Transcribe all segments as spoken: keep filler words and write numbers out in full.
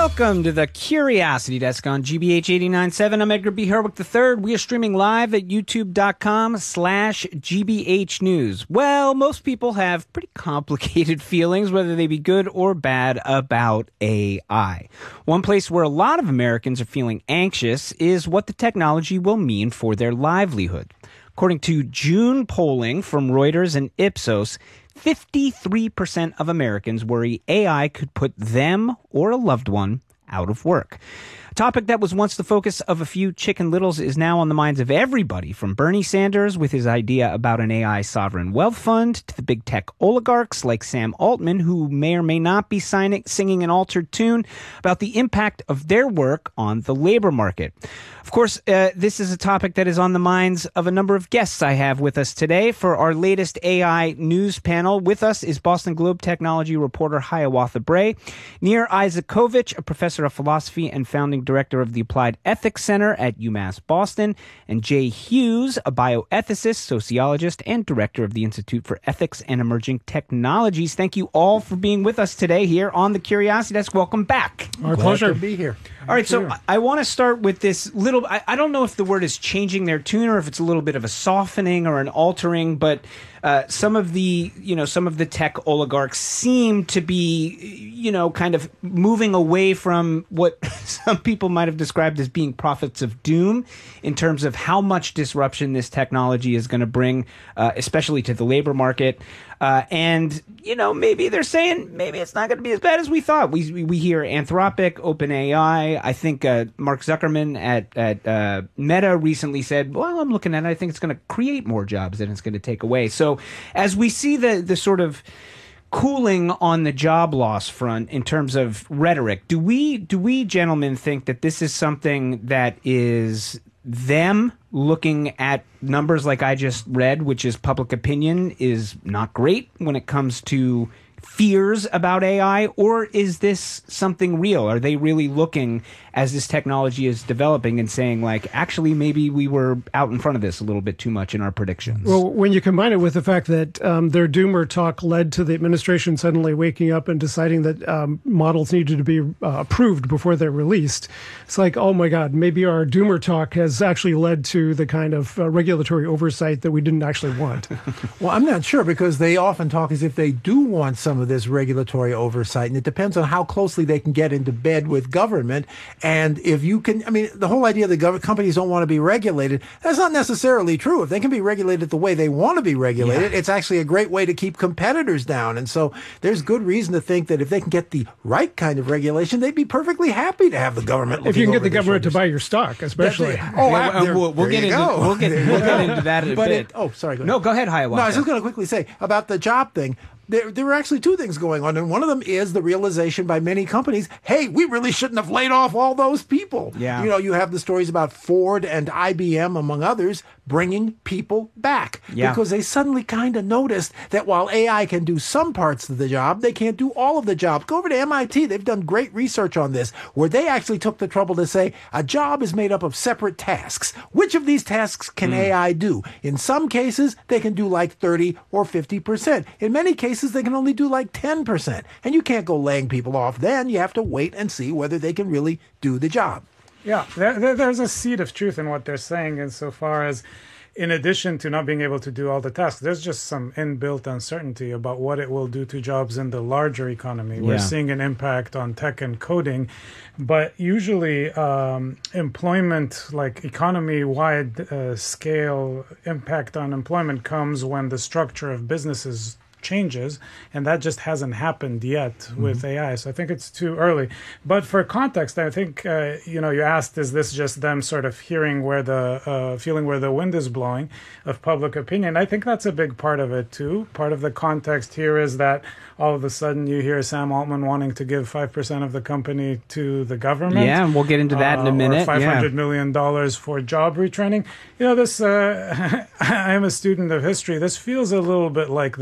Welcome to the Curiosity Desk on G B H eighty-nine point seven. I'm Edgar B. Herwick the third. We are streaming live at youtube.com slash GBH News. Well, most people have pretty complicated feelings, whether they be good or bad, about A I. One place where a lot of Americans are feeling anxious is what the technology will mean for their livelihood. According to June polling from Reuters and Ipsos, fifty-three percent of Americans worry A I could put them or a loved one out of work. A topic that was once the focus of a few Chicken Littles is now on the minds of everybody, from Bernie Sanders with his idea about an A I sovereign wealth fund to the big tech oligarchs like Sam Altman, who may or may not be signing, singing an altered tune about the impact of their work on the labor market. Of course, uh, this is a topic that is on the minds of a number of guests I have with us today for our latest A I news panel. With us is Boston Globe technology reporter Hiawatha Bray, Nir Isakovich, a professor of philosophy and founding director of the Applied Ethics Center at UMass Boston, and Jay Hughes, a bioethicist, sociologist, and director of the Institute for Ethics and Emerging Technologies. Thank you all for being with us today here on the Curiosity Desk. Welcome back. Our Glad pleasure to be here. All right, Sure. so I, I want to start with this little, I, I don't know if the word is changing their tune or if it's a little bit of a softening or an altering, but uh, some of the, you know, some of the tech oligarchs seem to be, you know, kind of moving away from what some people might have described as being prophets of doom in terms of how much disruption this technology is going to bring, uh, especially to the labor market. Uh, and, you know, maybe they're saying maybe it's not going to be as bad as we thought. We we hear Anthropic, OpenAI. I think uh, Mark Zuckerman at, at uh, Meta recently said, well, I'm looking at it. I think it's going to create more jobs than it's going to take away. So as we see the the sort of cooling on the job loss front in terms of rhetoric, do we do we gentlemen think that this is something that is them looking at numbers like I just read, which is public opinion is not great when it comes to fears about A I, or is this something real? Are they really looking as this technology is developing and saying, like, actually, maybe we were out in front of this a little bit too much in our predictions? Well, when you combine it with the fact that um, their doomer talk led to the administration suddenly waking up and deciding that um, models needed to be uh, approved before they're released, it's like, oh my God, maybe our doomer talk has actually led to the kind of uh, regulatory oversight that we didn't actually want. Well, I'm not sure, because they often talk as if they do want some of this regulatory oversight, and it depends on how closely they can get into bed with government. And if you can, I mean, the whole idea that government companies don't want to be regulated, that's not necessarily true. If they can be regulated the way they want to be regulated, yeah. It's actually a great way to keep competitors down. And so there's good reason to think that if they can get the right kind of regulation, they'd be perfectly happy to have the government. If you can get the shoulders. government to buy your stock, especially. They, oh, yeah, there, we'll, we'll there get you into go. we'll get we'll get into that in a but bit. It, oh, sorry. Go ahead. No, go ahead, Hiawatha. No, I was just going to quickly say about the job thing. There, there were actually two things going on, and one of them is the realization by many companies, hey, we really shouldn't have laid off all those people. Yeah. You know, you have the stories about Ford and I B M, among others, bringing people back. Yeah. Because they suddenly kind of noticed that while A I can do some parts of the job, they can't do all of the jobs. Go over to M I T. They've done great research on this, where they actually took the trouble to say a job is made up of separate tasks. Which of these tasks can mm. A I do? In some cases, they can do like thirty or fifty percent. In many cases, they can only do like ten percent. And you can't go laying people off then. You have to wait and see whether they can really do the job. Yeah, there, there, there's a seed of truth in what they're saying insofar as, in addition to not being able to do all the tasks, there's just some inbuilt uncertainty about what it will do to jobs in the larger economy. We're Yeah. seeing an impact on tech and coding, but usually um, employment, like economy-wide uh, scale impact on employment, comes when the structure of businesses changes, and that just hasn't happened yet mm-hmm. with A I. So I think it's too early. But for context, I think, uh, you know, you asked, is this just them sort of hearing where the, uh, feeling where the wind is blowing of public opinion? I think that's a big part of it too. Part of the context here is that all of a sudden you hear Sam Altman wanting to give five percent of the company to the government. Yeah, and we'll get into that uh, in a minute. Or five hundred yeah. million dollars for job retraining. You know, this, uh, I am a student of history. This feels a little bit like the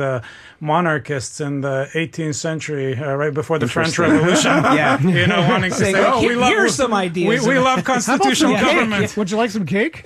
monarchists in the eighteenth century, uh, right before the French Interesting. Revolution. Yeah. You know, wanting to Saying, say, oh, "Here- we love, here's some ideas." We, we love constitutional some cake? government. Would you like some cake?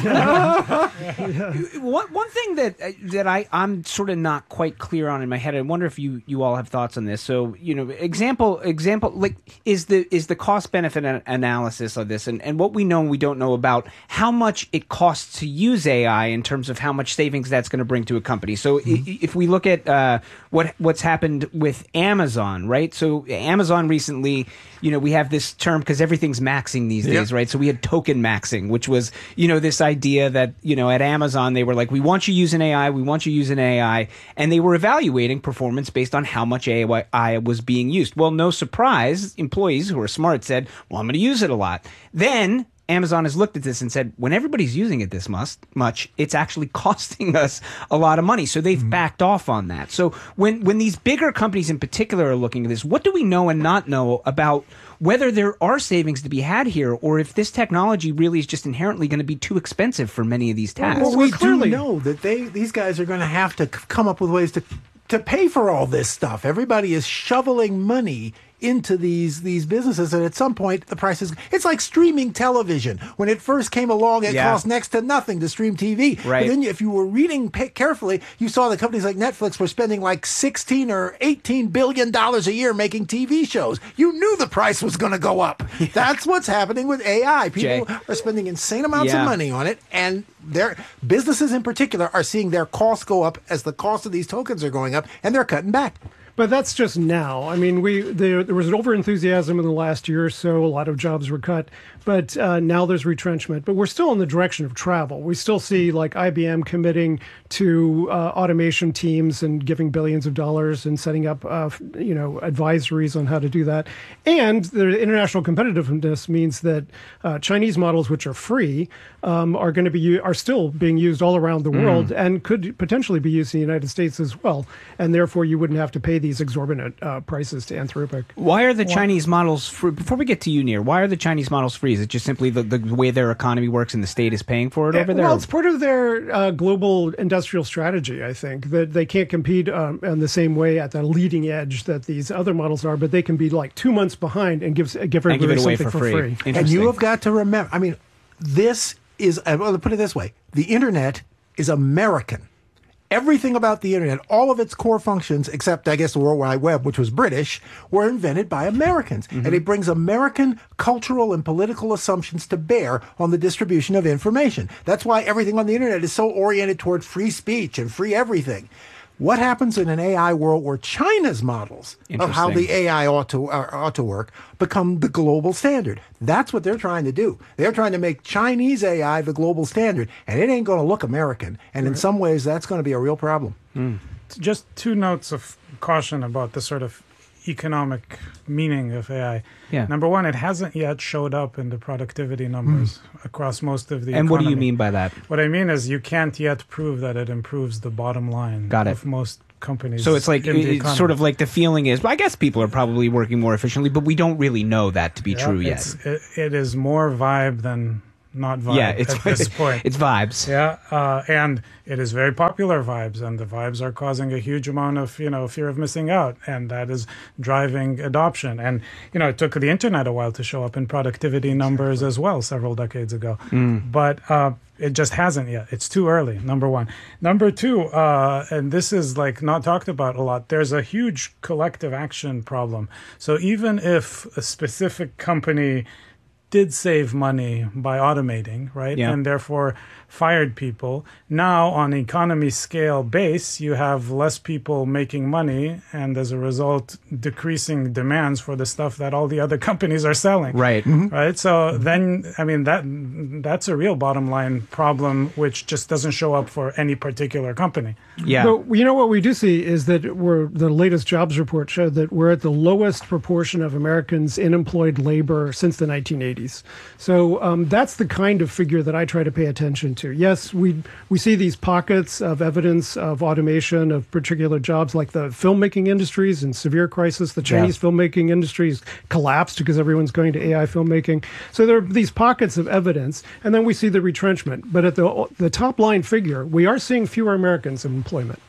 One one thing that uh, that I I'm sort of not quite clear on in my head. I wonder if you you all have thoughts on this. So you know, example example like is the is the cost benefit an- analysis of this, and and what we know and we don't know about how much it costs to use A I in terms of how much savings that's going to bring to a company. So mm-hmm. i- if we look at uh, what what's happened with Amazon, right? So Amazon recently, you know, we have this term because everything's maxing these days, Yep. right? So we had token maxing, which was, you know, this idea that, you know, at Amazon, they were like, we want you using A I, we want you using A I. And they were evaluating performance based on how much A I was being used. Well, no surprise, employees who are smart said, well, I'm going to use it a lot. Then Amazon has looked at this and said, when everybody's using it this much, much, it's actually costing us a lot of money. So they've mm-hmm. backed off on that. So when, when these bigger companies in particular are looking at this, what do we know and not know about whether there are savings to be had here, or if this technology really is just inherently going to be too expensive for many of these tasks? Well, we clearly do know that they these guys are going to have to c- come up with ways to to pay for all this stuff. Everybody is shoveling money into these these businesses, and at some point the price is it's like streaming television. When it first came along, it Yeah. cost next to nothing to stream T V. Right. But then if you were reading pa- carefully, you saw that companies like Netflix were spending like sixteen or eighteen billion dollars a year making T V shows. You knew the price was going to go up. Yeah. That's what's happening with A I. People Jay. are spending insane amounts Yeah. of money on it, and their businesses in particular are seeing their costs go up as the cost of these tokens are going up, and they're cutting back. But that's just now. I mean, we there, there was an over-enthusiasm in the last year or so. A lot of jobs were cut. But uh, now there's retrenchment. But we're still in the direction of travel. We still see like I B M committing to uh, automation teams and giving billions of dollars and setting up, uh, you know, advisories on how to do that. And the international competitiveness means that uh, Chinese models, which are free, um, are going to be u- are still being used all around the world mm. and could potentially be used in the United States as well. And therefore, you wouldn't have to pay these exorbitant uh, prices to Anthropic. Why are the why? Chinese models free? Before we get to you, Nir, why are the Chinese models free? Is it just simply the, the way their economy works and the state is paying for it over there? Well, it's part of their uh, global industrial strategy, I think, that they can't compete um, in the same way at the leading edge that these other models are, but they can be like two months behind and give, give everybody and give it away something for for free. free. And you have got to remember, I mean, this is, uh, well, put it this way, the internet is American. Everything about the internet, all of its core functions, except I guess the World Wide Web, which was British, were invented by Americans. Mm-hmm. And it brings American cultural and political assumptions to bear on the distribution of information. That's why everything on the internet is so oriented toward free speech and free everything. What happens in an A I world where China's models of how the A I ought to uh, ought to work become the global standard? That's what they're trying to do. They're trying to make Chinese A I the global standard, and it ain't going to look American. And in some ways, that's going to be a real problem. Mm. Just two notes of caution about the sort of economic meaning of A I. Yeah. Number one, it hasn't yet showed up in the productivity numbers mm. across most of the and economy. What do you mean by that? What I mean is you can't yet prove that it improves the bottom line Got it. of most companies. So it's like, in the it's sort of like the feeling is, I guess people are probably working more efficiently, but we don't really know that to be yeah, true yet. It, it is more vibe than not vibe yeah, it's, at this point. It's vibes. Yeah, uh, and it is very popular vibes, and the vibes are causing a huge amount of, you know, fear of missing out, and that is driving adoption. And, you know, it took the internet a while to show up in productivity numbers as well several decades ago. Mm. But uh, it just hasn't yet. It's too early, number one. Number two, uh, and this is like not talked about a lot, there's a huge collective action problem. So even if a specific company did save money by automating, right? Yeah. And therefore fired people. Now, on economy scale base, you have less people making money, and as a result, decreasing demands for the stuff that all the other companies are selling. Right. Mm-hmm. Right. So mm-hmm. then, I mean, that that's a real bottom line problem, which just doesn't show up for any particular company. Yeah. But you know what we do see is that we're the latest jobs report showed that we're at the lowest proportion of Americans in employed labor since the nineteen eighties. So um, that's the kind of figure that I try to pay attention to. Yes, we we see these pockets of evidence of automation of particular jobs, like the filmmaking industries in severe crisis. The Chinese yeah. filmmaking industries collapsed because everyone's going to A I filmmaking. So there are these pockets of evidence, and then we see the retrenchment. But at the the top line figure, we are seeing fewer Americans in employment.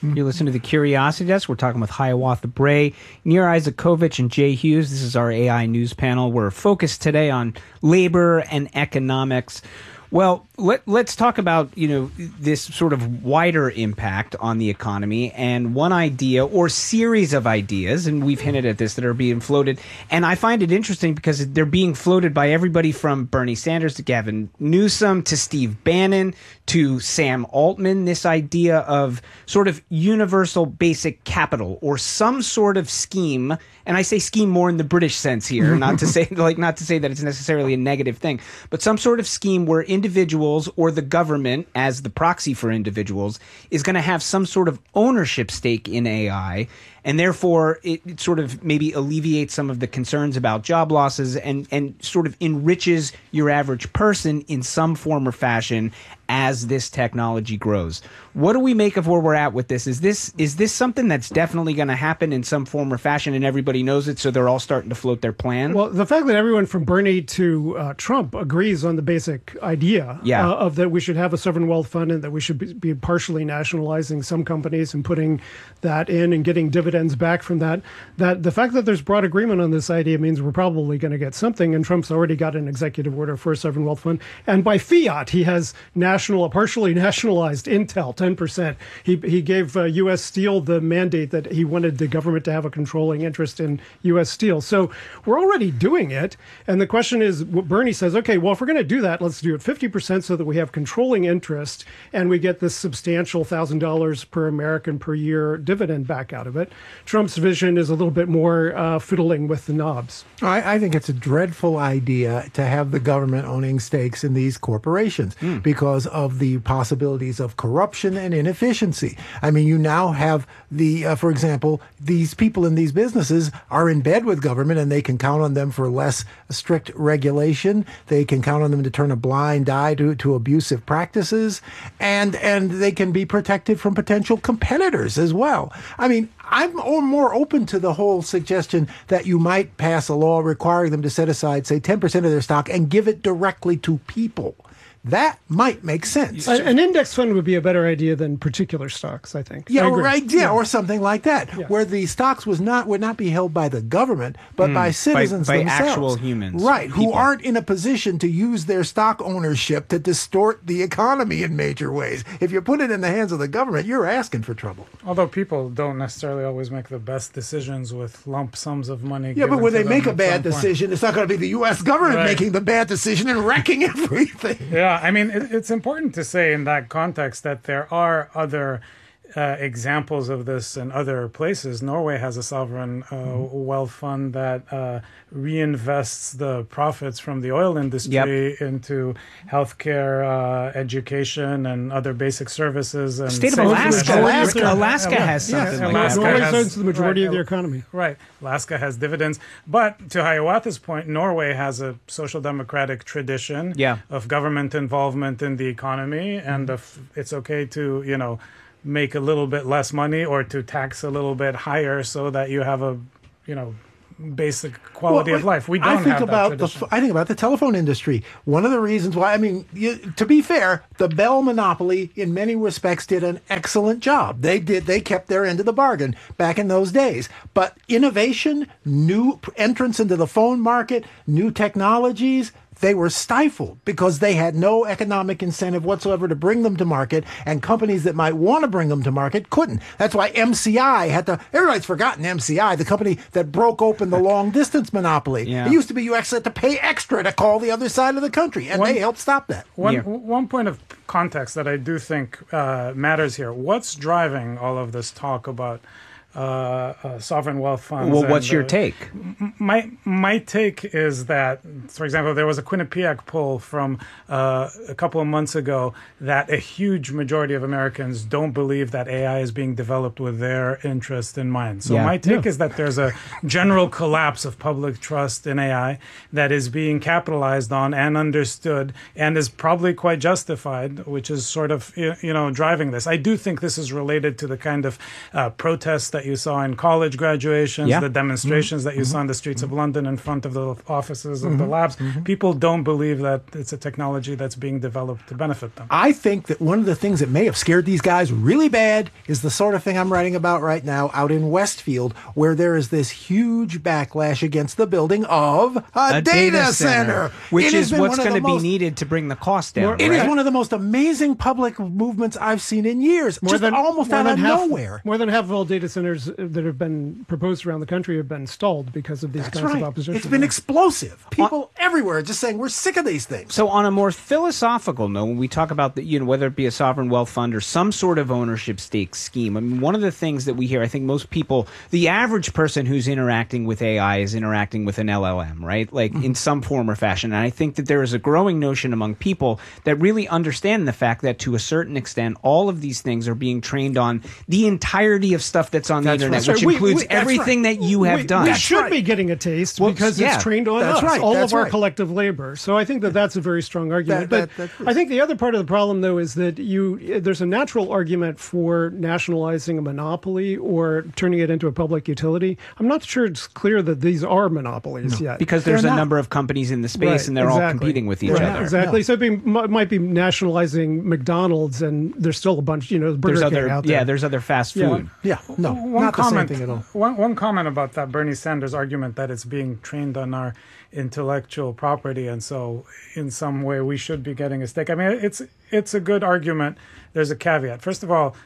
You listen to the Curiosity Desk. We're talking with Hiawatha Bray, Nir Isakovich, and Jay Hughes. This is our A I news panel. We're focused today on labor and economics. Well, let, let's talk about, you know, this sort of wider impact on the economy, and one idea or series of ideas, and we've hinted at this, that are being floated. And I find it interesting because they're being floated by everybody from Bernie Sanders to Gavin Newsom to Steve Bannon to Sam Altman, this idea of sort of universal basic capital or some sort of scheme. And I say scheme more in the British sense here, not to say like not to say that it's necessarily a negative thing, but some sort of scheme where individuals or the government, as the proxy for individuals, is going to have some sort of ownership stake in A I. And therefore, it, it sort of maybe alleviates some of the concerns about job losses and, and sort of enriches your average person in some form or fashion as this technology grows. What do we make of where we're at with this? Is this is this something that's definitely going to happen in some form or fashion, and everybody knows it, so they're all starting to float their plan? Well, the fact that everyone from Bernie to uh, Trump agrees on the basic idea yeah. uh, of that we should have a sovereign wealth fund and that we should be, be partially nationalizing some companies and putting that in and getting dividends back from that, that the fact that there's broad agreement on this idea means we're probably going to get something, and Trump's already got an executive order for a sovereign wealth fund. And by fiat, he has national, partially nationalized Intel, ten percent. He he gave uh, U S Steel the mandate that he wanted the government to have a controlling interest in U S Steel. So we're already doing it. And the question is, Bernie says, okay, well, if we're going to do that, let's do it fifty percent so that we have controlling interest and we get this substantial one thousand dollars per American per year dividend back out of it. Trump's vision is a little bit more uh, fiddling with the knobs. I, I think it's a dreadful idea to have the government owning stakes in these corporations mm. because of the possibilities of corruption and inefficiency. I mean, you now have the, uh, for example, these people in these businesses are in bed with government, and they can count on them for less strict regulation. They can count on them to turn a blind eye to, to abusive practices, and and they can be protected from potential competitors as well. I mean, I'm more open to the whole suggestion that you might pass a law requiring them to set aside, say, ten percent of their stock and give it directly to people. That might make sense. A, an index fund would be a better idea than particular stocks, I think. Yeah, I right. Yeah, yeah, or something like that, yeah. where the stocks was not would not be held by the government, but mm, by citizens by, by themselves, actual humans, right? people. Who aren't in a position to use their stock ownership to distort the economy in major ways. If you put it in the hands of the government, you're asking for trouble. Although people don't necessarily always make the best decisions with lump sums of money. Yeah, but when they make a bad point. decision, it's not going to be the U S government right. making the bad decision and wrecking everything. Yeah, I mean, it, it's important to say in that context that there are other uh, examples of this in other places. Norway has a sovereign uh, mm-hmm. wealth fund that uh, reinvests the profits from the oil industry yep. into healthcare, uh, education, and other basic services. And state of Alaska, Alaska, Alaska, Alaska has something yeah, like Alaska that. Norway has, owns the majority right, of the economy. Right. Alaska has dividends. But to Hiawatha's point, Norway has a social democratic tradition yeah. of government involvement in the economy, and if it's okay to, you know, make a little bit less money or to tax a little bit higher so that you have a, you know, basic quality well, of life. We don't I think have about that the. tradition. I think about the telephone industry. One of the reasons why, I mean, you, to be fair, the Bell monopoly, in many respects, did an excellent job. They did. They kept their end of the bargain back in those days. But innovation, new entrance into the phone market, new technologies, they were stifled because they had no economic incentive whatsoever to bring them to market, and companies that might want to bring them to market couldn't. That's why M C I had to, everybody's forgotten M C I, the company that broke open the long distance monopoly. Yeah. It used to be you actually had to pay extra to call the other side of the country, and One- they helped stop that. One, Yeah. one point of context that I do think uh, matters here. What's driving all of this talk about uh, uh, sovereign wealth funds? Well, what's and, your uh, take? My my take is that, for example, there was a Quinnipiac poll from uh, a couple of months ago that a huge majority of Americans don't believe that A I is being developed with their interest in mind. So Yeah. my take is that there's a general collapse of public trust in A I that is being capitalized on and understood and is probably quite justified, which is sort of, you know, driving this. I do think this is related to the kind of uh, protests that that you saw in college graduations, Yeah. the demonstrations Mm-hmm. that you saw in the streets of London in front of the offices of Mm-hmm. the labs, people don't believe that it's a technology that's being developed to benefit them. I think that one of the things that may have scared these guys really bad is the sort of thing I'm writing about right now out in Westfield, where there is this huge backlash against the building of a, A data, center, which It has is been what's one of going to the be most- needed to bring the cost down. It is right? one of the most amazing public movements I've seen in years. Just almost more out than of half, nowhere. More than half of all data centers that have been proposed around the country have been stalled because of these That's kinds right. of opposition. It's been explosive. People everywhere just saying we're sick of these things. So on a more philosophical note, when we talk about the, you know, whether it be a sovereign wealth fund or some sort of ownership stake scheme, I mean, one of the things that we hear, I think most people, the average person who's interacting with A I is interacting with an L L M, right? Like Mm-hmm. in some form or fashion. And I think that there is a growing notion among people that really understand the fact that to a certain extent, all of these things are being trained on the entirety of stuff that's on the That's internet, right. which We- includes we- that's everything right. that you have we, done. We That's should right. be getting a taste Well, because yeah. it's trained on That's us, right. all That's of our right. collective labor. So I think that that's a very strong argument. That- but that- that is. I think the other part of the problem, though, is that you there's a natural argument for nationalizing a monopoly or turning it into a public utility. I'm not sure it's clear that these are monopolies yet. because there's They're a not. number of companies in the space Right, and they're all exactly. competing with each Right, other. Exactly. No. So it be, m- might be nationalizing McDonald's, and there's still a bunch, you know, Burger There's King other, out there. yeah, there's other fast Yeah. food. Yeah, no, One not comment, the same thing at all. One, one comment about that Bernie Sanders argument that it's being trained on our intellectual property, and so in some way we should be getting a stake. I mean, it's it's a good argument. There's a caveat. First of all,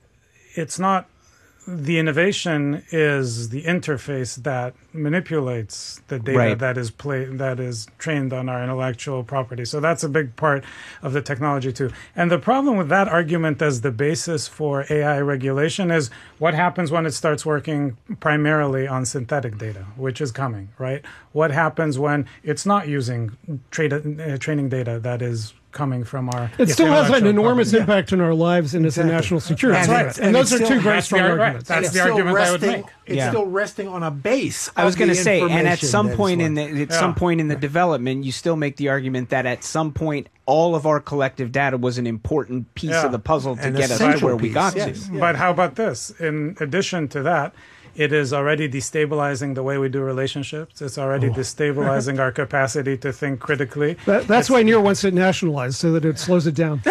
it's not the innovation is the interface that manipulates the data Right. that is play, that is trained on our intellectual property. So that's a big part of the technology too. And the problem with that argument as the basis for A I regulation is what happens when it starts working primarily on synthetic data, which is coming, right? What happens when it's not using tra- uh, training data that is coming from our It still has an intellectual enormous property. impact on our lives and it's Exactly. a national security And threat. it's- And, and those it's are still- two very that's the strong ar- right. arguments. That's And the it's still argument I would resting, make. It's Yeah. still resting on a base. I was going to say, and at information some that is point in learned. the at Yeah. some point in the development, you still make the argument that at some point all of our collective data was an important piece Yeah. of the puzzle to An get us to essential where we piece, got yes. to. Yeah. But how about this? In addition to that, it is already destabilizing the way we do relationships. It's already destabilizing our capacity to think critically. That, that's why Near wants it nationalized, so that it slows it down.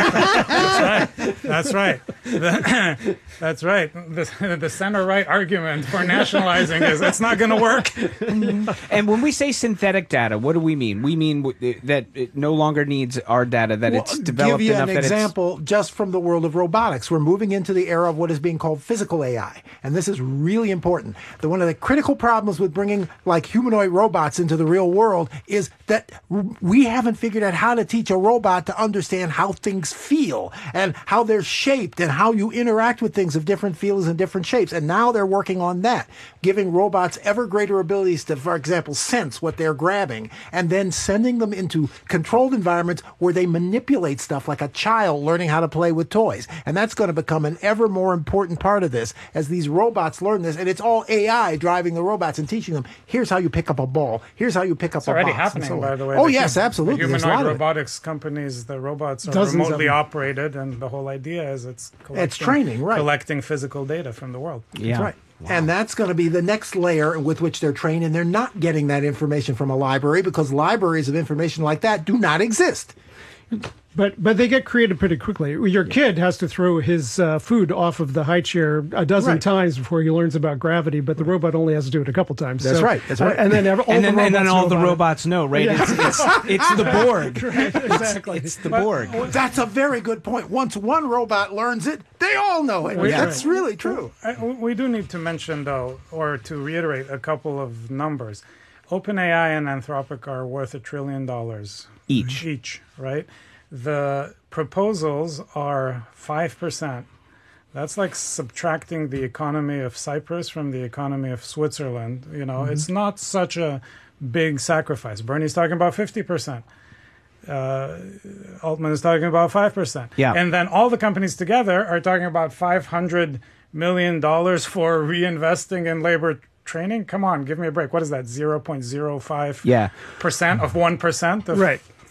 Exactly. That's right. That's right. The- that's right. The, the center-right argument for nationalizing is it's not going to work. And when we say synthetic data, what do we mean? We mean w- that it no longer needs our data, that it's Well, developed give you enough an that example just from the world of robotics. We're moving into the era of what is being called physical A I, and this is really important. The one of the critical problems with bringing like humanoid robots into the real world is that we haven't figured out how to teach a robot to understand how things feel and how they're shaped and how you interact with things of different feels and different shapes. And now they're working on that, giving robots ever greater abilities to, for example, sense what they're grabbing, and then sending them into controlled environments where they manipulate stuff like a child learning how to play with toys. And that's going to become an ever more important part of this as these robots learn this. And it's all A I driving the robots and teaching them, here's how you pick up a ball. Here's how you pick up It's a already box. and happening, so by on. the way. Oh, The yes, hum- absolutely. The There's a lot humanoid of it. robotics companies, the robots are Dozens of remotely them. operated, and the whole idea is it's collecting, training, right. collecting physical data from the world. Yeah. That's right. And that's going to be the next layer with which they're trained, and they're not getting that information from a library because libraries of information like that do not exist. But but they get created pretty quickly. Your kid has to throw his uh, food off of the high chair a dozen Right. times before he learns about gravity, but the robot only has to do it a couple times. That's So- right, that's right. And then, every, all And the then, and then robots all know the about it. robots know, right? Yeah. It's, it's, it's the Borg. Exactly. It's the Borg. That's a very good point. Once one robot learns it, they all know it. Yeah. That's really true. I, we do need to mention, though, or to reiterate a couple of numbers. OpenAI and Anthropic are worth a trillion dollars Each. Each, right? The proposals are five percent. That's like subtracting the economy of Cyprus from the economy of Switzerland. You know, it's not such a big sacrifice. Bernie's talking about fifty percent. Uh, Altman is talking about five percent. Yeah. And then all the companies together are talking about five hundred million dollars for reinvesting in labor training. Come on, give me a break. What is that? zero point zero five Yeah. percent of one percent of Right.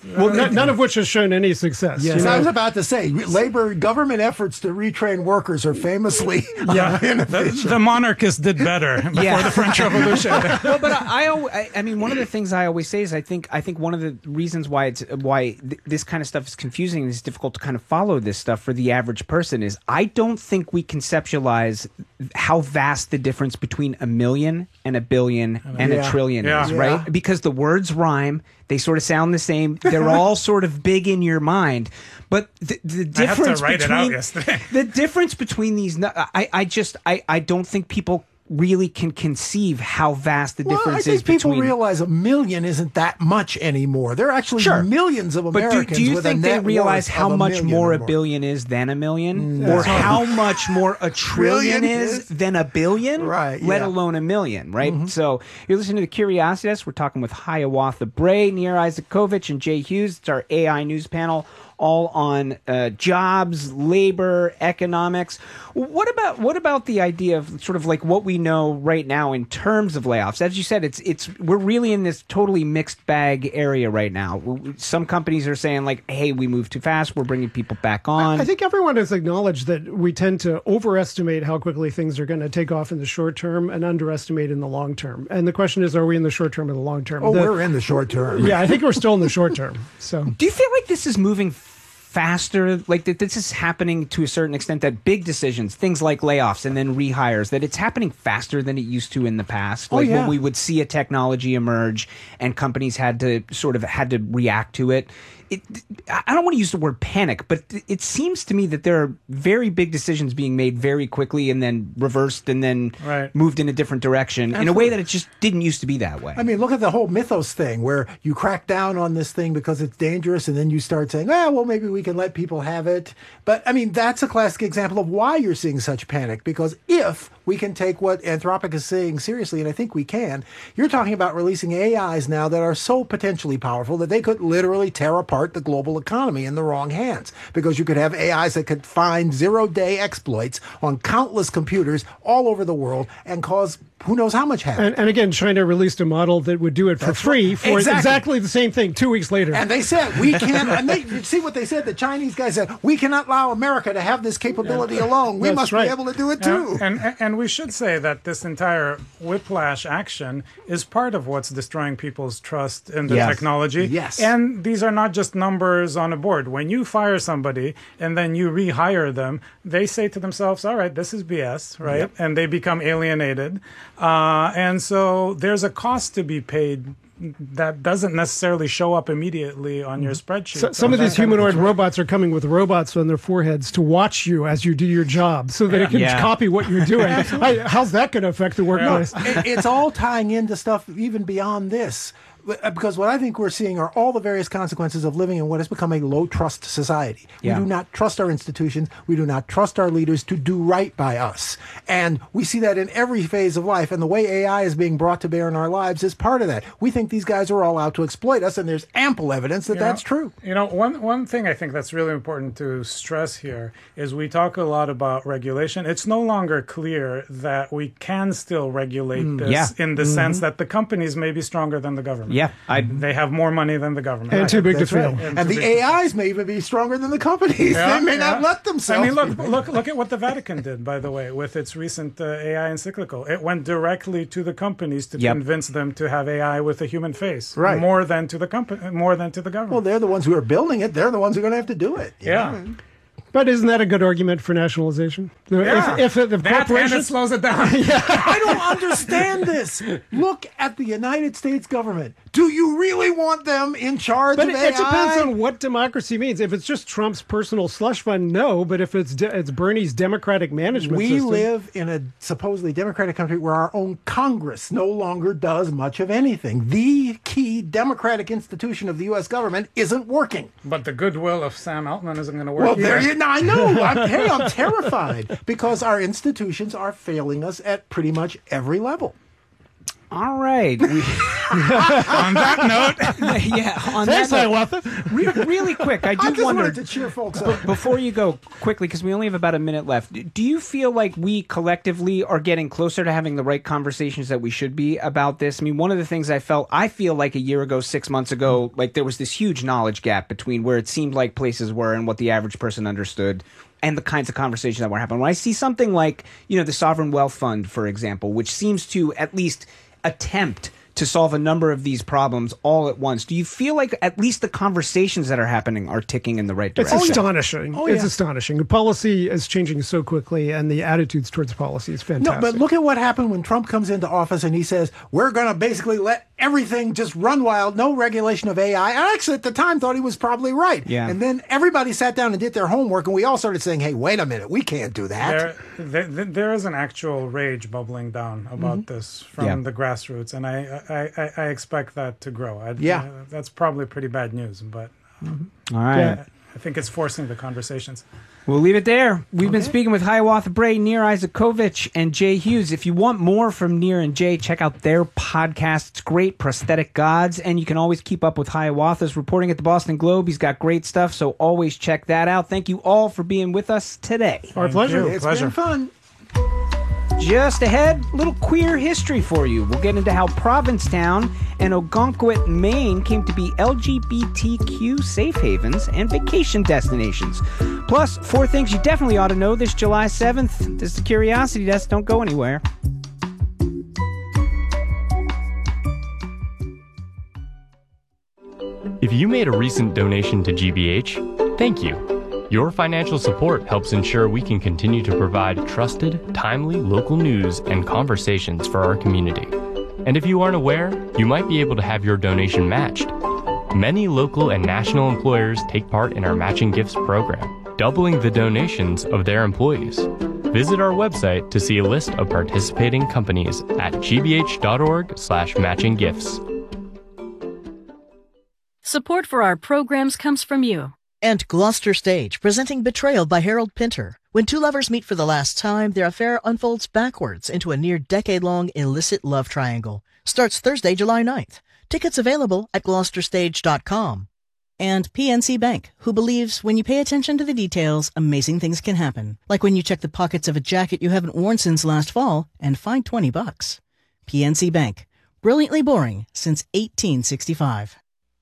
Well, n- none of which has shown any success. Yes, you know? I was about to say, labor government efforts to retrain workers are famously Yeah, uh, the, inefficient. the monarchists did better before Yeah. the French Revolution. Well, but I, I, al- I, I mean, one of the things I always say is I think I think one of the reasons why it's why th- this kind of stuff is confusing and it's difficult to kind of follow this stuff for the average person is I don't think we conceptualize how vast the difference between a million and a billion and Yeah. a trillion Yeah. is, Yeah. right? Because the words rhyme, they sort of sound the same. They're all sort of big in your mind, but the, the I have to difference write it between out yesterday. the difference between these, nu- I, I just, I, I don't think people really can conceive how vast the Well, I difference think is people between. realize a million isn't that much anymore. There are actually Sure. millions of But do, Americans do you with think a they net realize worth how of a much million more or a billion is than a million, or That's right. how much more a trillion Trillion is is? than a billion? Right, Let yeah. alone a million, right? So you're listening to the Curiosity Desk. We're talking with Hiawatha Bray, Nir Isakovich, and Jay Hughes. It's our A I news panel, all on uh, jobs, labor, economics. What about what about the idea of sort of like what we know right now in terms of layoffs? As you said, it's it's we're really in this totally mixed bag area right now. Some companies are saying like, "Hey, we moved too fast. We're bringing people back on." I think everyone has acknowledged that we tend to overestimate how quickly things are going to take off in the short term and underestimate in the long term. And the question is, are we in the short term or the long term? Oh, The- we're in the short term. yeah, I think we're still in the short term. So Do you feel like this is moving faster, like that this is happening to a certain extent, that big decisions, things like layoffs and then rehires, that it's happening faster than it used to in the past? Oh, Like yeah. when we would see a technology emerge and companies had to sort of had to react to it. It, I don't want to use the word panic, but it seems to me that there are very big decisions being made very quickly and then reversed and then Right. moved in a different direction in a way that it just didn't used to be that way. I mean, look at the whole mythos thing where you crack down on this thing because it's dangerous and then you start saying, ah, well, maybe we can let people have it. But I mean, that's a classic example of why you're seeing such panic, because if we can take what Anthropic is saying seriously, and I think we can, you're talking about releasing A Is now that are so potentially powerful that they could literally tear apart the global economy in the wrong hands, because you could have A Is that could find zero-day exploits on countless computers all over the world and cause who knows how much havoc. and, and again, China released a model that would do it for That's free right. for Exactly. exactly the same thing two weeks later. And they said, we can't, and they, you see what they said? The Chinese guy said, we cannot allow America to have this capability alone. We That's must right. be able to do it too. And, and and we should say that this entire whiplash action is part of what's destroying people's trust in the Yes. technology. Yes. And these are not just numbers on a board. When you fire somebody and then you rehire them, they say to themselves, all right, this is B S, right? Yep. And they become alienated. Uh, and so there's a cost to be paid that doesn't necessarily show up immediately on your spreadsheet. So, some of these That kind humanoid robots are coming with robots on their foreheads to watch you as you do your job so that it can Yeah. copy what you're doing. I, how's that going to affect the workplace? It- it's all tying into stuff even beyond this. Because what I think we're seeing are all the various consequences of living in what has become a low trust society. Yeah. We do not trust our institutions. We do not trust our leaders to do right by us. And we see that in every phase of life. And the way A I is being brought to bear in our lives is part of that. We think these guys are all out to exploit us, and there's ample evidence that You that's know, true. You know, one one thing I think that's really important to stress here is we talk a lot about regulation. It's no longer clear that we can still regulate this yeah. in the sense that the companies may be stronger than the government. Yeah, I- they have more money than the government. And too big to That's right. fail. And, too the big A Is may even be stronger than the companies. Yeah, they may not yeah. let themselves. I mean, look, be. look, look at what the Vatican did, by the way, with its recent uh, A I encyclical. It went directly to the companies to Yep. convince them to have A I with a human face, Right. More than to the company, more than to the government. Well, they're the ones who are building it. They're the ones who are going to have to do it. you yeah. know? But isn't that a good argument for nationalization? Yeah. If, if, if that and it corporations, slows it down. I don't understand this. Look at the United States government. Do you really want them in charge but of it, A I? it depends on what democracy means. If it's just Trump's personal slush fund, no. But if it's de- it's Bernie's democratic management We system, live in a supposedly democratic country where our own Congress no longer does much of anything. The key democratic institution of the U S government isn't working. But the goodwill of Sam Altman isn't going to work Well, either. there you I know. I'm, hey, I'm terrified because our institutions are failing us at pretty much every level. All right. We, On that note, yeah. On Thanks, that note, Hiawatha. re- really quick, I I do just wonder. wanted to cheer folks up. Before you go quickly, because we only have about a minute left, do you feel like we collectively are getting closer to having the right conversations that we should be about this? I mean, one of the things I felt, I feel like a year ago, six months ago, like there was this huge knowledge gap between where it seemed like places were and what the average person understood, and the kinds of conversations that were happening. When I see something like, you know, the Sovereign Wealth Fund, for example, which seems to at least attempt to solve a number of these problems all at once, do you feel like at least the conversations that are happening are ticking in the right It's direction? astonishing. Oh, It's yeah. astonishing. The policy is changing so quickly, and the attitudes towards policy is No, fantastic. but look at what happened when Trump comes into office and he says, we're going to basically let everything just run wild, no regulation of A I. I actually, at the time, thought he was probably right. Yeah. And then everybody sat down and did their homework, and we all started saying, hey, wait a minute, we can't do that. there, there, there is an actual rage bubbling down about this from Yeah. the grassroots, and I, I, I, I expect that to grow. I, Yeah. uh, that's probably pretty bad news, but All right. Yeah. I think it's forcing the conversations. We'll leave it there. We've been speaking with Hiawatha Bray, Nir Isakovich, and Jay Hughes. If you want more from Nir and Jay, check out their podcast. It's great, Prosthetic Gods, and you can always keep up with Hiawatha's reporting at the Boston Globe. He's got great stuff, so always check that out. Thank you all for being with us today. Our pleasure. you. It's Pleasure. been fun. Just ahead, a little queer history for you. We'll get into how Provincetown and Ogunquit, Maine came to be L G B T Q safe havens and vacation destinations. Plus, four things you definitely ought to know this July seventh. This is the Curiosity Desk. Don't go anywhere. If you made a recent donation to G B H, thank you. Your financial support helps ensure we can continue to provide trusted, timely local news and conversations for our community. And if you aren't aware, you might be able to have your donation matched. Many local and national employers take part in our Matching Gifts program, doubling the donations of their employees. Visit our website to see a list of participating companies at gbh.org slash matching gifts. Support for our programs comes from you. And Gloucester Stage, presenting Betrayal by Harold Pinter. When two lovers meet for the last time, their affair unfolds backwards into a near decade-long illicit love triangle. Starts Thursday, July ninth. Tickets available at gloucester stage dot com. And P N C Bank, who believes when you pay attention to the details, amazing things can happen. Like when you check the pockets of a jacket you haven't worn since last fall and find twenty bucks. P N C Bank. Brilliantly boring since eighteen sixty-five.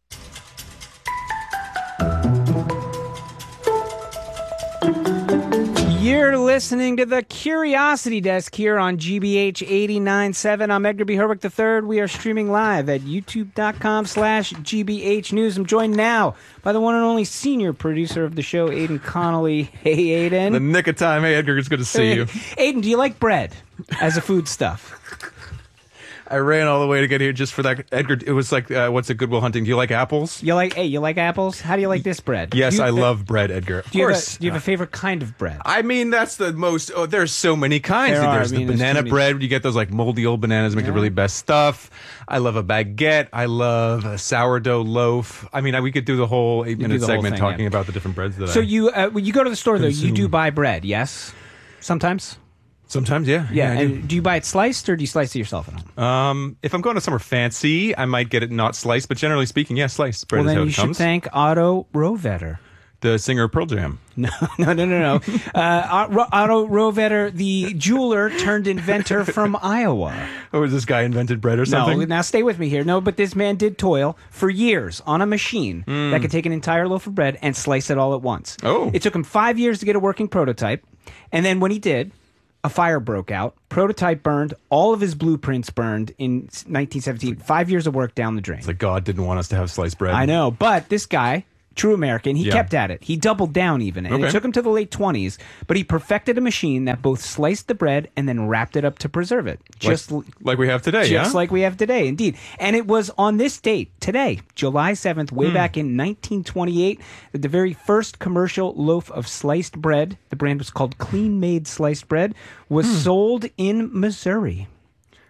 You're listening to the Curiosity Desk here on G B H eighty-nine point seven. I'm Edgar B. Herwick the third. We are streaming live at youtube.com slash GBH News. I'm joined now by the one and only senior producer of the show, Aiden Connolly. Hey, Aiden. The nick of time. Hey, Edgar, it's good to see you. Aiden, do you like bread as a foodstuff? I ran all the way to get here just for that. Edgar, it was like, uh, what's a Goodwill Hunting? Do you like apples? You like, hey, you like apples? How do you like this bread? Yes, Do you- I love bread, Edgar. Of Do you, have course. a, do you have a favorite kind of bread? I mean, that's the most. Oh, there's so many kinds. There are. There's I mean, the there's banana too many. bread. You get those like moldy old bananas, make the really best stuff. I love a baguette. I love a sourdough loaf. I mean, I, we could do the whole eight do minute the whole segment thing, talking yeah. about the different breads that So I. you, uh, when you go to the store, though, you Consume. do buy bread, yes? Sometimes? Sometimes, yeah. Yeah, I do. and do you buy it sliced or do you slice it yourself at home? Um, if I'm going to somewhere fancy, I might get it not sliced, but generally speaking, yeah, sliced bread Well, is then how you it should comes. thank Otto Rovetter. The singer of Pearl Jam. No, no, no, no, no. uh, Otto Rovetter, the jeweler turned inventor from Iowa. Or was this guy invented bread or something? No, now stay with me here. No, but this man did toil for years on a machine that could take an entire loaf of bread and slice it all at once. Oh. It took him five years to get a working prototype. And then when he did, a fire broke out. Prototype burned. All of his blueprints burned in nineteen seventeen. Five years of work down the drain. It's like God didn't want us to have sliced bread. I know, but this guy, true American, he Yeah. kept at it. He doubled down even, and Okay. it took him to the late twenties, but he perfected a machine that both sliced the bread and then wrapped it up to preserve it. Just like, like we have today, just yeah? like we have today, indeed. And it was on this date, today, July seventh, way Hmm. back in nineteen twenty-eight, that the very first commercial loaf of sliced bread, the brand was called Clean Made Sliced Bread, was Hmm. sold in Missouri.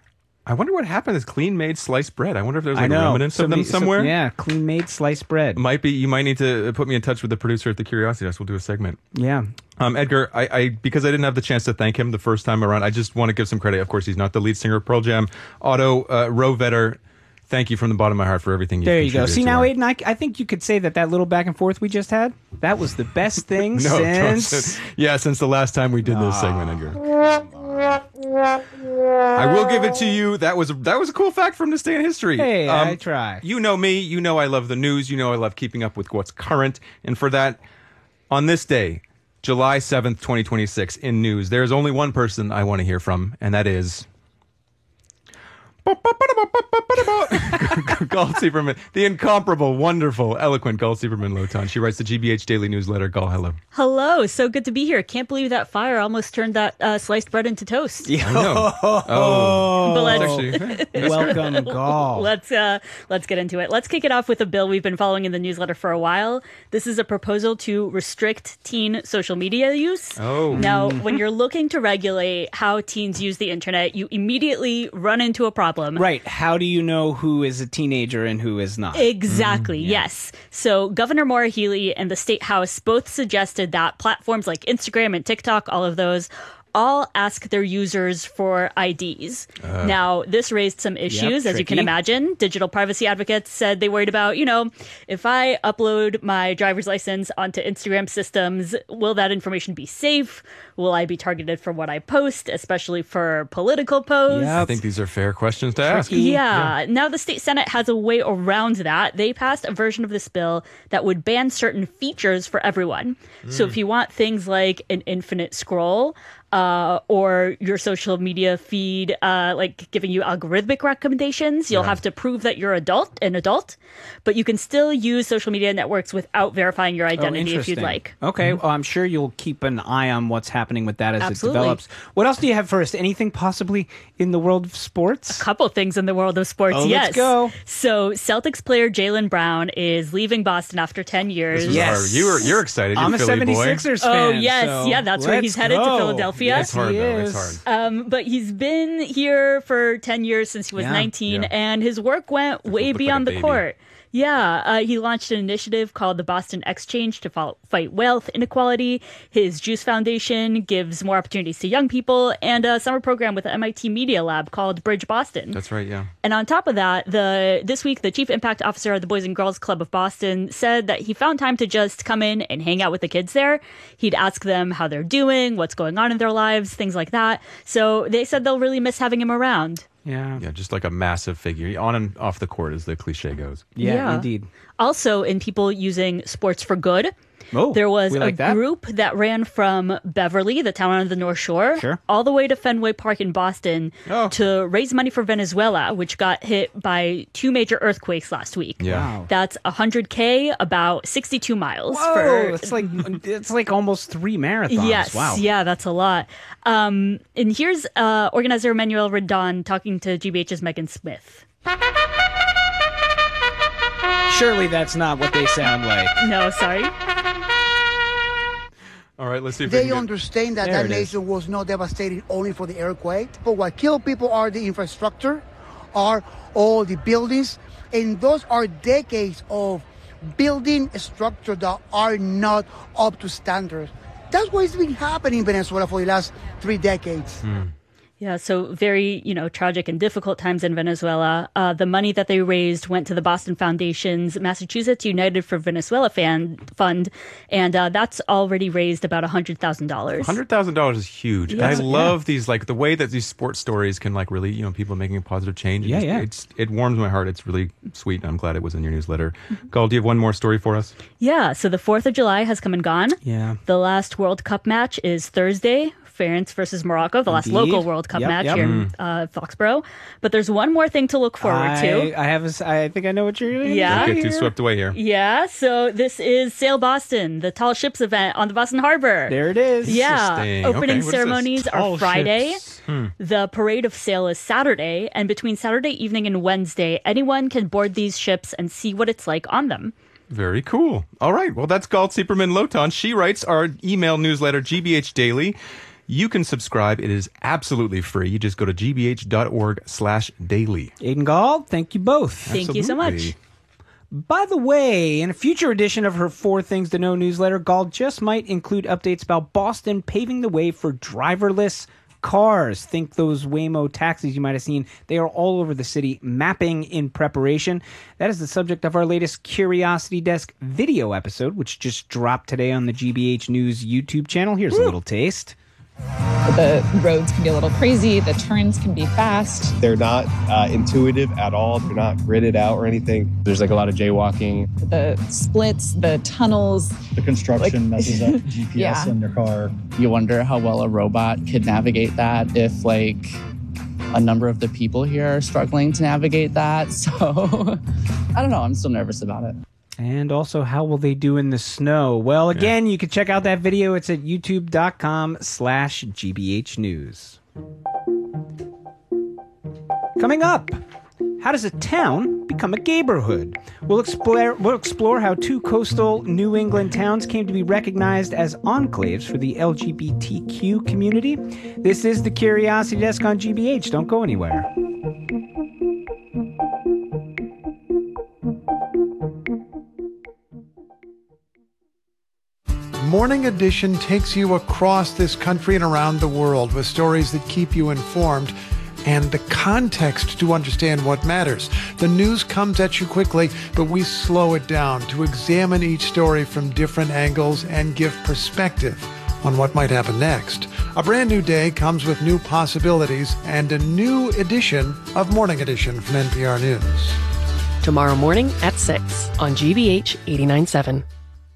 I wonder what happened to this clean made sliced bread. I wonder if there's I like know. remnants Somebody- of them somewhere. some- yeah, clean made sliced bread. Might be. You might need to put me in touch with the producer at the Curiosity Desk. We'll do a segment. Yeah. Um, Edgar, I, I because I didn't have the chance to thank him the first time around, I just want to give some credit. Of course, he's not the lead singer of Pearl Jam. Otto uh, Rovetter, thank you from the bottom of my heart for everything you've There you go. contributed See to now, our- Aiden, I, I think you could say that that little back and forth we just had, that was the best thing No, don't since... say- yeah, since the last time we did this segment, Edgar. I will give it to you. That was that was a cool fact from this day in history. Hey, Um, I try. You know me. You know I love the news. You know I love keeping up with what's current. And for that, on this day, July seventh, twenty twenty-six, in news, there's only one person I want to hear from, and that is... Galt Sieberman, the incomparable, wonderful, eloquent Galt Sieberman Lotan. She writes the G B H Daily Newsletter. Galt, hello. Hello, so good to be here. Can't believe that fire almost turned that uh, sliced bread into toast. Yeah. I know. Oh, But let's, actually, Welcome, Gall. let's uh, let's get into it. Let's kick it off with a bill we've been following in the newsletter for a while. This is a proposal to restrict teen social media use. Oh. Now, when you're looking to regulate how teens use the internet, you immediately run into a problem. Right. How do you know who is a teenager and who is not? Exactly, yes. So Governor Maura Healey and the State House both suggested that platforms like Instagram and TikTok, all of those, all ask their users for I Ds. Uh. Now, this raised some issues, as you can tricky. imagine. Digital privacy advocates said they worried about, you know, if I upload my driver's license onto Instagram systems, will that information be safe? Will I be targeted for what I post, especially for political posts? I think these are fair questions to ask. Yeah. Now the state Senate has a way around that. They passed a version of this bill that would ban certain features for everyone. So if you want things like an infinite scroll, uh, or your social media feed, uh, like giving you algorithmic recommendations, you'll Yeah. have to prove that you're adult, an adult, but you can still use social media networks without verifying your Oh, identity if you'd interesting. like. Okay, well, I'm sure you'll keep an eye on what's happening with that as Absolutely. it develops. What else do you have for us? Anything possibly in the world of sports? Couple things in the world of sports, Oh, yes. let's go. So Celtics player Jaylen Brown is leaving Boston after ten years. This was Yes. hard. You were, you're excited. You're I'm a Philly boy. seventy-sixers Oh, fan. yes. so Yeah, that's where let's he's headed to go. Philadelphia. Yes, It's hard, he though. is. It's hard. Um, but he's been here for ten years since he was Yeah. nineteen, Yeah. and his work went way look like beyond a the baby. court. Yeah, uh, he launched an initiative called the Boston Exchange to fo- fight wealth inequality. His Juice Foundation gives more opportunities to young people, and a summer program with the M I T Media Lab called Bridge Boston. That's right, yeah. And on top of that, the this week, the chief impact officer of the Boys and Girls Club of Boston said that he found time to just come in and hang out with the kids there. He'd ask them how they're doing, what's going on in their lives, things like that. So they said they'll really miss having him around. Yeah. Yeah, just like a massive figure. On and off the court, as the cliche goes. Yeah, Yeah. indeed. Also, in people using sports for good, Oh, there was we like a that. group that ran from Beverly, the town on the North Shore, Sure. all the way to Fenway Park in Boston Oh. to raise money for Venezuela, which got hit by two major earthquakes last week. Yeah. Wow. That's one hundred K, about sixty-two miles. Whoa, for it's like it's like almost three marathons. Yes, Wow. yeah, that's a lot. Um, and here's uh, organizer Manuel Rendon talking to G B H's Megan Smith. Surely that's not what they sound like. No, sorry. All right, let's see if we They can get... understand that There that it is. nation was not devastated only for the earthquake, but what killed people are the infrastructure, are all the buildings, and those are decades of building structure that are not up to standard. That's what's been happening in Venezuela for the last three decades. Yeah, so very, you know, tragic and difficult times in Venezuela. Uh, the money that they raised went to the Boston Foundation's Massachusetts United for Venezuela fan fund, and uh, that's already raised about one hundred thousand dollars. one hundred thousand dollars is huge. And Yeah. I love these, like, the way that these sports stories can, like, really, you know, people making a positive change. It Yeah, just- yeah. It's, it warms my heart. It's really sweet. I'm glad it was in your newsletter. Gall, do you have one more story for us? Yeah, so the fourth of July has come and gone. Yeah. The last World Cup match is Thursday, France versus Morocco, the last Indeed. local World Cup Yep, match yep. here in uh, Foxborough. But there's one more thing to look forward I, to. I have. A, s- I think I know what you're doing. Yeah. Don't get too swept away here. Yeah, so this is Sail Boston, the Tall Ships event on the Boston Harbor. There it is. Yeah, Interesting. opening Okay, what is this? ceremonies Tall are Friday. ships. The parade of sail is Saturday, and between Saturday evening and Wednesday, anyone can board these ships and see what it's like on them. Very cool. All right. Well, that's Galt Sieberman Lotan. She writes our email newsletter, G B H Daily. You can subscribe. It is absolutely free. You just go to gbh.org slash daily. Aiden Gall, thank you both. Thank Absolutely. you so much. By the way, in a future edition of her Four Things to Know newsletter, Gall just might include updates about Boston paving the way for driverless cars. Think those Waymo taxis you might have seen. They are all over the city, mapping in preparation. That is the subject of our latest Curiosity Desk video episode, which just dropped today on the G B H News YouTube channel. Here's Woo. a little taste. The roads can be a little crazy. The turns can be fast. They're not uh, intuitive at all. They're not gridded out or anything. There's like a lot of jaywalking. The splits, the tunnels. The construction like, messes up G P S yeah. in your car. You wonder how well a robot could navigate that if like a number of the people here are struggling to navigate that. So I don't know. I'm still nervous about it. And also, how will they do in the snow? Well, again, yeah. you can check out that video. It's at youtube.com slash GBH News. Coming up, how does a town become a gayborhood? We'll explore, we'll explore how two coastal New England towns came to be recognized as enclaves for the L G B T Q community. This is the Curiosity Desk on G B H. Don't go anywhere. Morning Edition takes you across this country and around the world with stories that keep you informed and the context to understand what matters. The news comes at you quickly, but we slow it down to examine each story from different angles and give perspective on what might happen next. A brand new day comes with new possibilities and a new edition of Morning Edition from N P R News. Tomorrow morning at six on G B H eighty-nine point seven.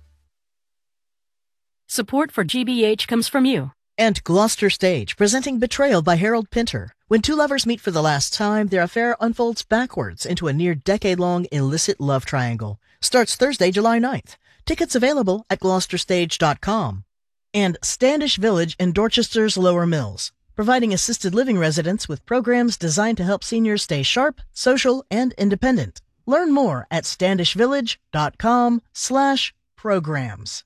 Support for G B H comes from you. And Gloucester Stage, presenting Betrayal by Harold Pinter. When two lovers meet for the last time, their affair unfolds backwards into a near-decade-long illicit love triangle. Starts Thursday, July ninth. Tickets available at gloucester stage dot com. And Standish Village in Dorchester's Lower Mills, providing assisted living residents with programs designed to help seniors stay sharp, social, and independent. Learn more at standishvillage.com slash programs.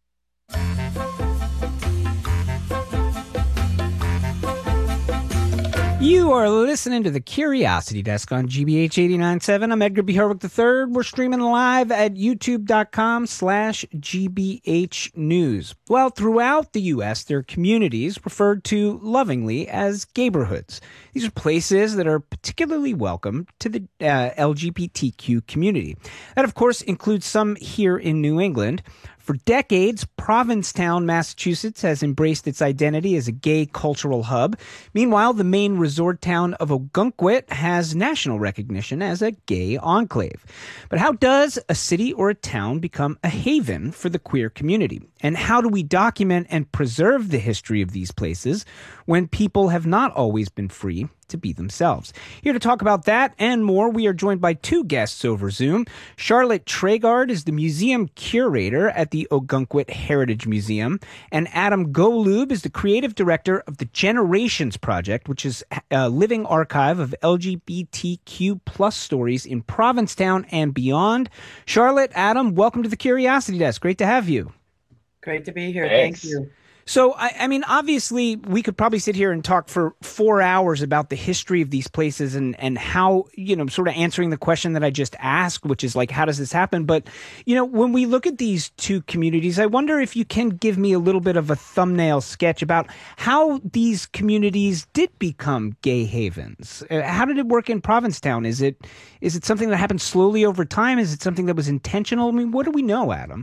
You are listening to the Curiosity Desk on G B H eighty-nine point seven. I'm Edgar B. Herwick the third. We're streaming live at youtube.com slash GBH News. Well, throughout the U S, there are communities referred to lovingly as gayborhoods. These are places that are particularly welcome to the uh, L G B T Q community. That, of course, includes some here in New England. For decades, Provincetown, Massachusetts has embraced its identity as a gay cultural hub. Meanwhile, the main resort town of Ogunquit has national recognition as a gay enclave. But how does a city or a town become a haven for the queer community? And how do we document and preserve the history of these places when people have not always been free to be themselves? Here to talk about that and more, we are joined by two guests over Zoom. Charlotte Tregard is the museum curator at the Ogunquit Heritage Museum, and Adam Golub is the creative director of the Generations Project, which is a living archive of L G B T Q plus stories in Provincetown and beyond. Charlotte, Adam, welcome to the Curiosity Desk. Great to have you. Great to be here. Thanks. Thank you. So, I, I mean, obviously, we could probably sit here and talk for four hours about the history of these places and, and how, you know, sort of answering the question that I just asked, which is like, how does this happen? But, you know, when we look at these two communities, I wonder if you can give me a little bit of a thumbnail sketch about how these communities did become gay havens. Uh, how did it work in Provincetown? Is it is it something that happened slowly over time? Is it something that was intentional? I mean, what do we know, Adam?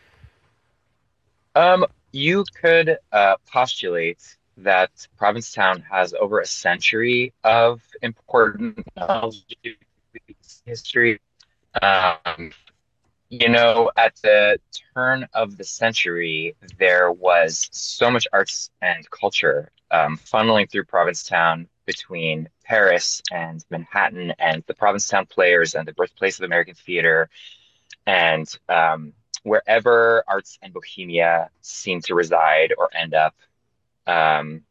Um. You could uh, postulate that Provincetown has over a century of important L G B T history. Um, you know, at the turn of the century, there was so much arts and culture um, funneling through Provincetown between Paris and Manhattan and the Provincetown Players and the birthplace of American theater. And um, wherever arts and bohemia seem to reside or end up, um,